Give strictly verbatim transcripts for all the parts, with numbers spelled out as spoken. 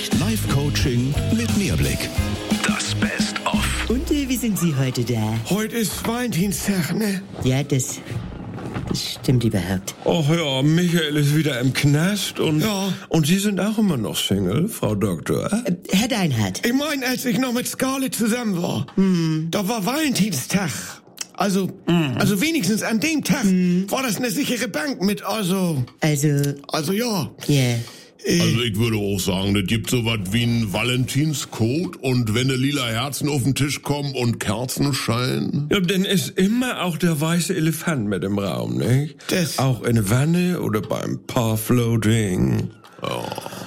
Live-Coaching mit Mehrblick. Das Best-of. Und äh, wie sind Sie heute da? Heute ist Valentinstag, ne? Ja, das, das stimmt überhaupt. Ach ja, Michael ist wieder im Knast und, Ja. und Sie sind auch immer noch Single, Frau Doktor. Äh, Herr Deinhardt. Ich meine, als ich noch mit Scarlett zusammen war, hm. da war Valentinstag. Also, mm. also wenigstens an dem Tag mm. war das eine sichere Bank mit, also... Also... Also ja. Ja. Yeah. Also ich würde auch sagen, das gibt so was wie einen Valentinscode und wenn ne lila Herzen auf den Tisch kommen und Kerzen scheinen. Ja, dann ist immer auch der weiße Elefant mit im Raum, nicht? Das. Auch in der Wanne oder beim Parfloating. Ja.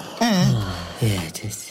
Ja, das...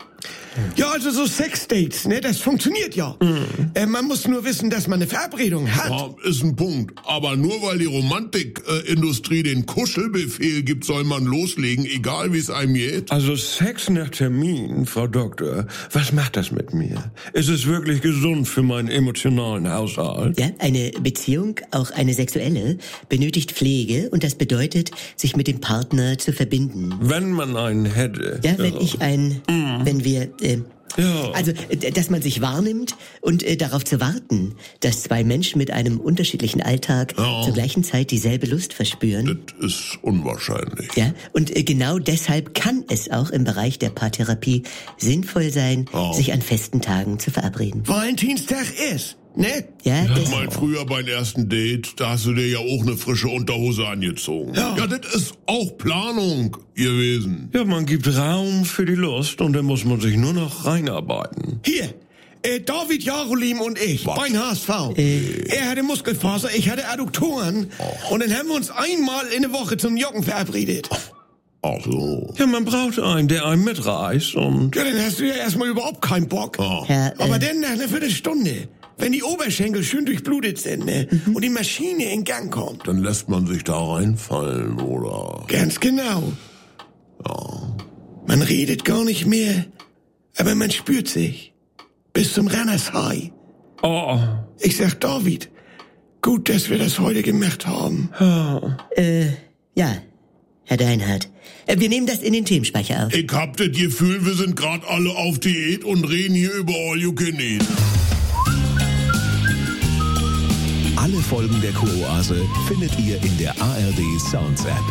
Ja, also so Sexdates, ne, das funktioniert ja. Mhm. Äh, man muss nur wissen, dass man eine Verabredung hat. Ja, ist ein Punkt. Aber nur weil die Romantikindustrie äh, den Kuschelbefehl gibt, soll man loslegen, egal wie es einem geht. Also Sex nach Termin, Frau Doktor, was macht das mit mir? Ist es wirklich gesund für meinen emotionalen Haushalt? Ja, eine Beziehung, auch eine sexuelle, benötigt Pflege und das bedeutet, sich mit dem Partner zu verbinden. Wenn man einen hätte. Ja, wenn ja. ich ein, mhm. wenn wir... Äh, Ja. Also, dass man sich wahrnimmt und äh, darauf zu warten, dass zwei Menschen mit einem unterschiedlichen Alltag ja. zur gleichen Zeit dieselbe Lust verspüren. Das ist unwahrscheinlich. Ja, und äh, genau deshalb kann es auch im Bereich der Paartherapie sinnvoll sein, ja. sich an festen Tagen zu verabreden. Valentinstag ist, ne? Ja, Ich das mein, früher beim ersten Date, da hast du dir ja auch eine frische Unterhose angezogen. Ja. Ja, das ist auch Planung gewesen. Ja, man gibt Raum für die Lust und dann muss man sich nur noch reinarbeiten. Hier, äh, David Jarolim und ich, Was? beim H S V. Äh. Er hatte Muskelfaser, ich hatte Adduktoren. Oh. Und dann haben wir uns einmal in der Woche zum Joggen verabredet. Ach so. Ja, man braucht einen, der einen mitreißt und... Ja, dann hast du ja erstmal überhaupt keinen Bock. Oh. Herr, äh, Aber dann nach einer Viertelstunde, wenn die Oberschenkel schön durchblutet sind, ne, Mhm. und die Maschine in Gang kommt. Dann lässt man sich da reinfallen, oder? Ganz genau. Ja. Man redet gar nicht mehr, aber man spürt sich. Bis zum Rannershai. Oh, Ich sag David, gut, dass wir das heute gemacht haben. äh, ja, Herr Deinhardt. Äh, wir nehmen das in den Themenspeicher auf. Ich hab das Gefühl, wir sind grad alle auf Diät und reden hier über All You Can Eat. Alle Folgen der Kuroase findet ihr in der A R D Sounds App.